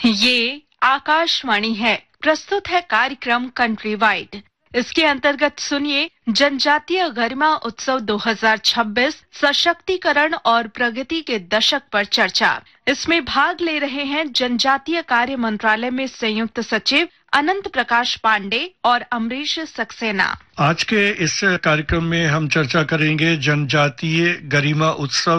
ये आकाशवाणी है। प्रस्तुत है कार्यक्रम कंट्री वाइड। इसके अंतर्गत सुनिए जनजातीय गरिमा उत्सव 2026 सशक्तिकरण और प्रगति के दशक पर चर्चा। इसमें भाग ले रहे हैं जनजातीय कार्य मंत्रालय में संयुक्त सचिव अनंत प्रकाश पांडे और अमरीश सक्सेना। आज के इस कार्यक्रम में हम चर्चा करेंगे जनजातीय गरिमा उत्सव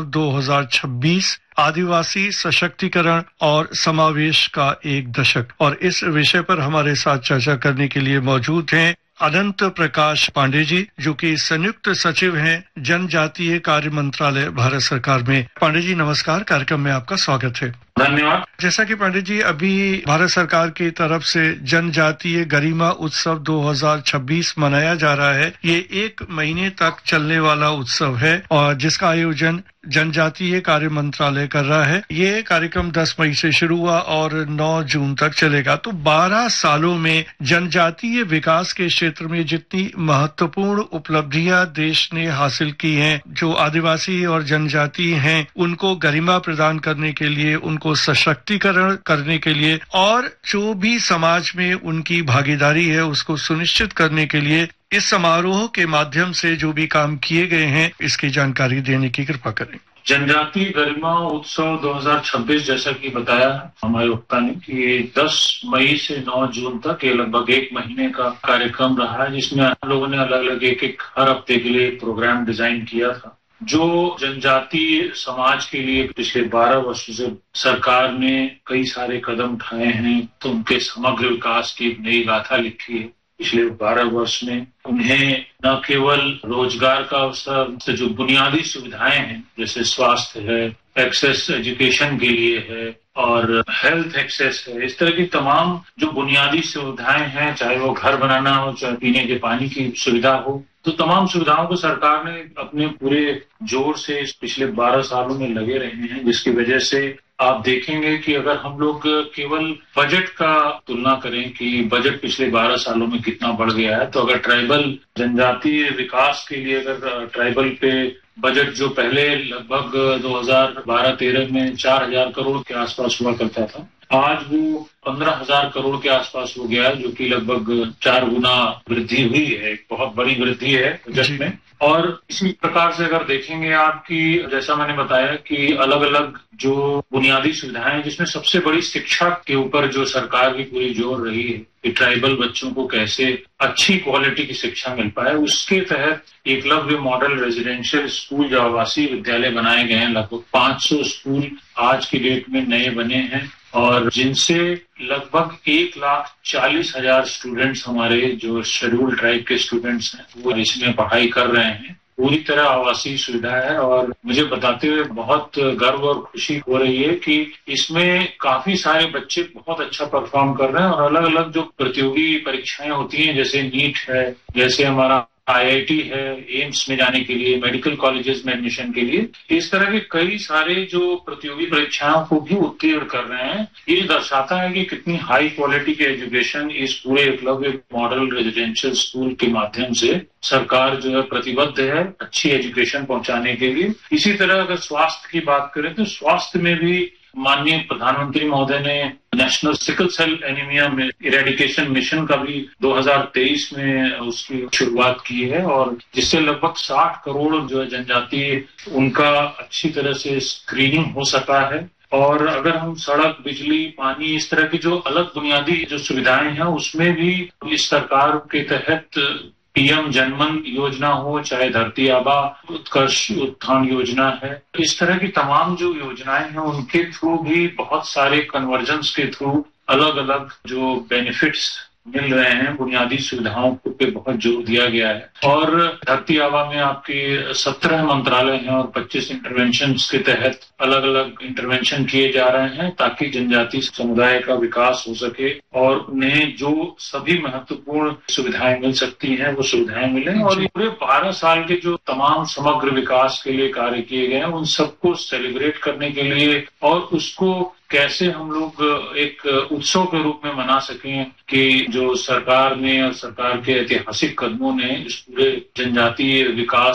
2026 आदिवासी सशक्तिकरण और समावेश का एक दशक। और इस विषय पर हमारे साथ चर्चा करने के लिए मौजूद हैं अनंत प्रकाश पांडे जी, जो कि संयुक्त सचिव हैं जनजातीय कार्य मंत्रालय भारत सरकार में। पांडे जी नमस्कार, कार्यक्रम में आपका स्वागत है। धन्यवाद। जैसा कि पांडे जी अभी भारत सरकार की तरफ से जनजातीय गरिमा उत्सव 2026 मनाया जा रहा है। ये 1 महीने तक चलने वाला उत्सव है और जिसका आयोजन जनजातीय कार्य मंत्रालय कर रहा है। ये कार्यक्रम 10 मई से शुरू हुआ और 9 जून तक चलेगा। तो 12 सालों में जनजातीय विकास के क्षेत्र में जितनी महत्वपूर्ण उपलब्धियां देश ने हासिल की हैं, जो आदिवासी और जनजातीय हैं उनको गरिमा प्रदान करने के लिए, उनको सशक्तिकरण करने के लिए और जो भी समाज में उनकी भागीदारी है उसको सुनिश्चित करने के लिए इस समारोह के माध्यम से जो भी काम किए गए हैं, इसकी जानकारी देने की कृपा करें। जनजातीय गरिमा उत्सव 2026 जैसा कि बताया हमारे वक्ता ने कि 10 मई से 9 जून तक ये लगभग 1 महीने का कार्यक्रम रहा है, जिसमें हम लोगों ने अलग अलग एक हर हफ्ते के लिए प्रोग्राम डिजाइन किया था। जो जनजातीय समाज के लिए पिछले 12 वर्षों से सरकार ने कई सारे कदम उठाए हैं, तो उनके समग्र विकास की एक नई गाथा लिखी है। पिछले 12 वर्ष में उन्हें न केवल रोजगार का अवसर, जो बुनियादी सुविधाएं हैं जैसे स्वास्थ्य है, एक्सेस एजुकेशन के लिए है और हेल्थ एक्सेस है, इस तरह की तमाम जो बुनियादी सुविधाएं हैं, चाहे वो घर बनाना हो, चाहे पीने के पानी की सुविधा हो, तो तमाम सुविधाओं को सरकार ने अपने पूरे जोर से इस पिछले 12 सालों में लगे रहे हैं, जिसकी वजह से आप देखेंगे कि अगर हम लोग केवल बजट का तुलना करें कि बजट पिछले 12 सालों में कितना बढ़ गया है, तो अगर ट्राइबल जनजातीय विकास के लिए अगर ट्राइबल पे बजट जो पहले लगभग 2012-13 में 4,000 करोड़ के आसपास हुआ करता था, आज वो 15,000 करोड़ के आसपास हो गया है, जो कि लगभग 4 गुना वृद्धि हुई है। एक बहुत बड़ी वृद्धि है बजट में। और इसी प्रकार से अगर देखेंगे आपकी, जैसा मैंने बताया कि अलग अलग जो बुनियादी सुविधाएं हैं, जिसमें सबसे बड़ी शिक्षा के ऊपर जो सरकार की पूरी जोर रही है कि ट्राइबल बच्चों को कैसे अच्छी क्वालिटी की शिक्षा मिल पाए, उसके तहत एकलव्य मॉडल रेजिडेंशियल स्कूल जो आवासीय विद्यालय बनाए गए हैं। लगभग 500 स्कूल आज की डेट में नए बने हैं और जिनसे लगभग 1,40,000 स्टूडेंट्स हमारे जो शेड्यूल ट्राइब के स्टूडेंट्स हैं वो इसमें पढ़ाई कर रहे हैं। पूरी तरह आवासीय सुविधा है और मुझे बताते हुए बहुत गर्व और खुशी हो रही है कि इसमें काफी सारे बच्चे बहुत अच्छा परफॉर्म कर रहे हैं और अलग अलग जो प्रतियोगी परीक्षाएं होती हैं, जैसे नीट है, जैसे हमारा IIT है, एम्स में जाने के लिए, मेडिकल कॉलेजेस में एडमिशन के लिए, इस तरह के कई सारे जो प्रतियोगी परीक्षाओं को भी उत्तीर्ण कर रहे हैं। ये दर्शाता है कि कितनी हाई क्वालिटी की एजुकेशन इस पूरे एकलव्य मॉडल रेजिडेंशियल स्कूल के माध्यम से सरकार जो है प्रतिबद्ध है अच्छी एजुकेशन पहुंचाने के लिए। इसी तरह अगर स्वास्थ्य की बात करें तो स्वास्थ्य में भी माननीय प्रधानमंत्री महोदय ने नेशनल सिकल सेल एनीमिया में इरेडिकेशन मिशन का भी 2023 में उसकी शुरुआत की है और जिससे लगभग 60 करोड़ जो है जनजातीय उनका अच्छी तरह से स्क्रीनिंग हो सका है। और अगर हम सड़क, बिजली, पानी, इस तरह की जो अलग बुनियादी जो सुविधाएं हैं उसमें भी इस सरकार के तहत PM जनमन योजना हो, चाहे धरती आबा उत्कर्ष उत्थान योजना है, इस तरह की तमाम जो योजनाएं हैं उनके थ्रू भी बहुत सारे कन्वर्जेंस के थ्रू अलग अलग जो बेनिफिट्स मिल रहे हैं, बुनियादी सुविधाओं पे बहुत जोर दिया गया है। और धरती आबा में आपके 17 मंत्रालय हैं और 25 इंटरवेंशन के तहत अलग अलग इंटरवेंशन किए जा रहे हैं ताकि जनजातीय समुदाय का विकास हो सके और उन्हें जो सभी महत्वपूर्ण सुविधाएं मिल सकती हैं वो सुविधाएं मिलें। और पूरे 12 साल के जो तमाम समग्र विकास के लिए कार्य किए गए हैं उन सबको सेलिब्रेट करने के लिए और उसको कैसे हम लोग एक उत्सव के रूप में मना सकें कि जो सरकार ने और सरकार के ऐतिहासिक कदमों ने इस पूरे जनजातीय विकास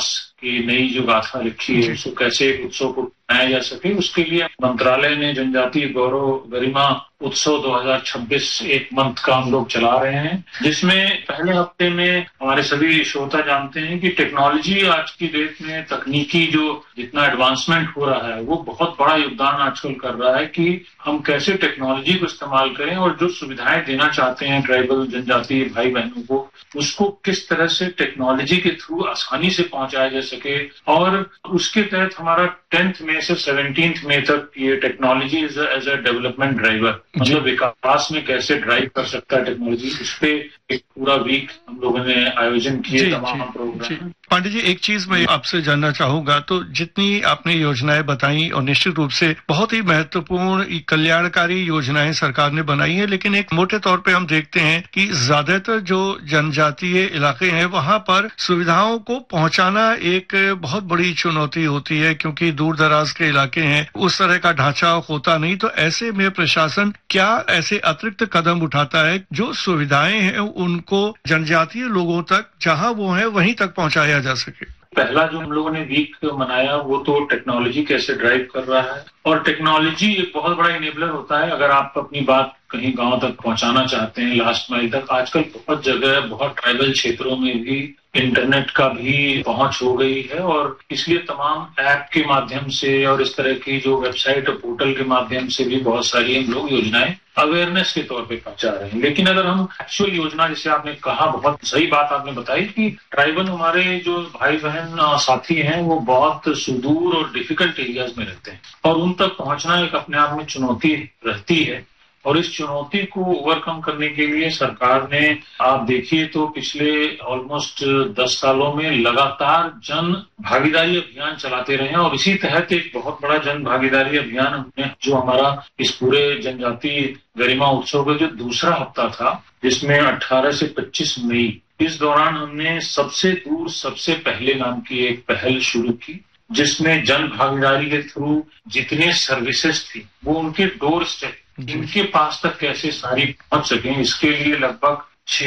की नई जो गाथा लिखी है उसको कैसे उत्सव को मनाया जा सके, उसके लिए मंत्रालय ने जनजातीय गौरव गरिमा उत्सव 2026 एक मंथ का हम लोग चला रहे हैं, जिसमें पहले हफ्ते में हमारे सभी श्रोता जानते हैं कि टेक्नोलॉजी आज की डेट में तकनीकी जो जितना एडवांसमेंट हो रहा है वो बहुत बड़ा योगदान आजकल कर रहा है कि हम कैसे टेक्नोलॉजी को इस्तेमाल करें और जो सुविधाएं देना चाहते हैं ट्राइबल जनजातीय भाई बहनों को उसको किस तरह से टेक्नोलॉजी के थ्रू आसानी से पहुंचाया जा सके। और उसके तहत हमारा 10th मई से 17th मई तक ये technology as a development driver, मतलब विकास में कैसे ड्राइव कर सकता है टेक्नोलॉजी, उस पे एक पूरा वीक हम लोगों ने आयोजन किए तमाम प्रोग्राम। पांडे जी, एक चीज मैं आपसे जानना चाहूंगा, तो जितनी आपने योजनाएं बताई और निश्चित रूप से बहुत ही महत्वपूर्ण कल्याणकारी योजनाएं सरकार ने बनाई है, लेकिन एक मोटे तौर पे हम देखते हैं कि ज्यादातर जो जनजातीय इलाके हैं वहां पर सुविधाओं को पहुंचाना एक बहुत बड़ी चुनौती होती है, क्योंकि दूर दराज के इलाके हैं, उस तरह का ढांचा होता नहीं। तो ऐसे में प्रशासन क्या ऐसे अतिरिक्त कदम उठाता है जो सुविधाएं हैं उनको जनजातीय लोगों तक जहां वो है वहीं तक पहुंचाया जा सके? पहला जो हम लोगों ने वीक मनाया वो तो टेक्नोलॉजी कैसे ड्राइव कर रहा है, और टेक्नोलॉजी एक बहुत बड़ा इनेबलर होता है। अगर आप अपनी बात कहीं गांव तक पहुंचाना चाहते हैं, लास्ट माइल तक, आजकल बहुत जगह बहुत ट्राइबल क्षेत्रों में भी इंटरनेट का भी पहुंच हो गई है, और इसलिए तमाम ऐप के माध्यम से और इस तरह की जो वेबसाइट और पोर्टल के माध्यम से भी बहुत सारी हम लोग योजनाएं अवेयरनेस के तौर पे पहुंचा रहे हैं। लेकिन अगर हम एक्चुअल योजना, जैसे आपने कहा, बहुत सही बात आपने बताई कि ट्राइबल हमारे जो भाई बहन साथी हैं वो बहुत सुदूर और डिफिकल्ट एरियाज में रहते हैं, और उन तक पहुंचना एक अपने आप में चुनौती रहती है। और इस चुनौती को ओवरकम करने के लिए सरकार ने, आप देखिए तो पिछले ऑलमोस्ट 10 सालों में लगातार जन भागीदारी अभियान चलाते रहे हैं, और इसी तहत एक बहुत बड़ा जन भागीदारी अभियान हमने, जो हमारा इस पूरे जनजातीय गरिमा उत्सव का जो दूसरा हफ्ता था, जिसमें 18 से 25 मई, इस दौरान हमने सबसे दूर सबसे पहले नाम की एक पहल शुरू की, जिसमें जन भागीदारी के थ्रू जितने सर्विसेज थी वो उनके डोर स्टेप, इनके पास तक कैसे सारी पहुंच सकें, इसके लिए लगभग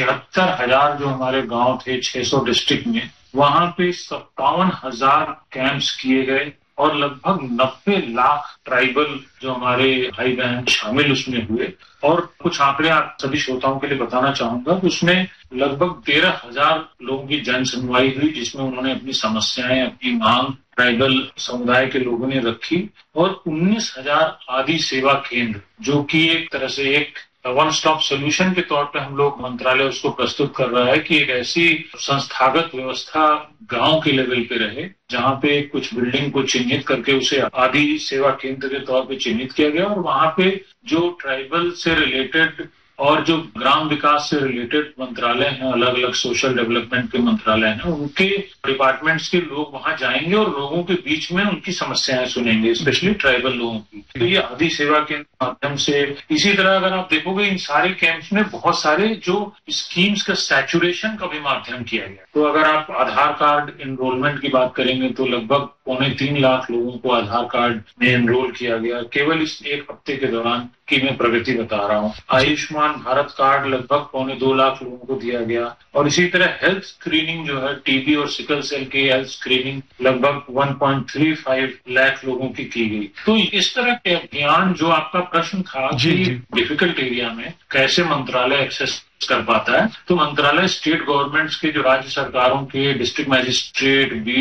76,000 जो हमारे गांव थे 600 डिस्ट्रिक्ट में, वहां पे 57,000 कैंप्स किए गए, और लगभग 90 लाख ट्राइबल जो हमारे भाई बहन शामिल उसमें हुए। और कुछ आंकड़े आप सभी श्रोताओं के लिए बताना चाहूंगा, उसमें लगभग 13,000 लोगों की जन सुनवाई हुई, जिसमें उन्होंने अपनी समस्याएं, अपनी मांग ट्राइबल समुदाय के लोगों ने रखी, और 19,000 आदि सेवा केंद्र, जो कि एक तरह से एक वन स्टॉप सोल्यूशन के तौर पे हम लोग, मंत्रालय उसको प्रस्तुत कर रहा है कि एक ऐसी संस्थागत व्यवस्था गांव के लेवल पे रहे, जहां पे कुछ बिल्डिंग को चिन्हित करके उसे आदि सेवा केंद्र के तौर पे चिन्हित किया गया, और वहां पे जो ट्राइबल से रिलेटेड और जो ग्राम विकास से रिलेटेड मंत्रालय हैं, अलग अलग सोशल डेवलपमेंट के मंत्रालय हैं, उनके डिपार्टमेंट्स के लोग वहां जाएंगे और लोगों के बीच में उनकी समस्याएं सुनेंगे, स्पेशली ट्राइबल लोगों की। तो ये आदि सेवा के माध्यम से, इसी तरह अगर आप देखोगे इन सारे कैंप्स में बहुत सारे जो स्कीम्स का सैचुरेशन का भी माध्यम किया गया। तो अगर आप आधार कार्ड एनरोलमेंट की बात करेंगे तो लगभग 2.25 लाख लोगों को आधार कार्ड में एनरोल किया गया केवल इस एक हफ्ते के दौरान की मैं प्रगति बता रहा हूँ। आयुष्मान भारत कार्ड लगभग 2.25 लाख लोगों को दिया गया, और इसी तरह हेल्थ स्क्रीनिंग जो है, टीबी और सिकल सेल की हेल्थ स्क्रीनिंग लगभग 1.35 लाख लोगों की गई। तो इस तरह के अभियान, जो आपका प्रश्न था कि डिफिकल्ट एरिया में कैसे मंत्रालय एक्सेस कर पाता है, तो मंत्रालय स्टेट गवर्नमेंट्स के, जो राज्य सरकारों के डिस्ट्रिक्ट मजिस्ट्रेट,